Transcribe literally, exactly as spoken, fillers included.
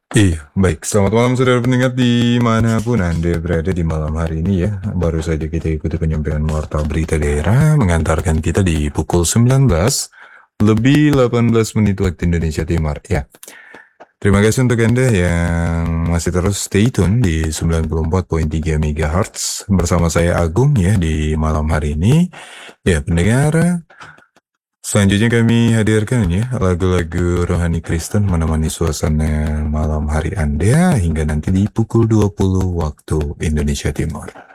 Iya, baik. Selamat malam saudara pendengar dimanapun Anda berada di malam hari ini ya. Baru saja kita ikuti penyampaian warta berita daerah mengantarkan kita di pukul sembilan belas lebih delapan belas menit waktu Indonesia Timur. Ya, terima kasih untuk Anda yang masih terus stay tune di sembilan puluh empat koma tiga MHz bersama saya Agung ya di malam hari ini. Ya, pendengar, selanjutnya kami hadirkan ya lagu-lagu rohani Kristen menemani suasana malam hari Anda hingga nanti di pukul dua puluh waktu Indonesia Timur.